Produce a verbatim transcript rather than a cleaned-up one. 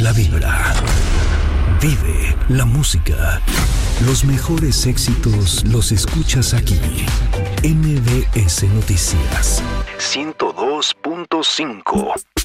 la vibra. Vive la música. Los mejores éxitos los escuchas aquí. M B S Noticias ciento dos punto cinco.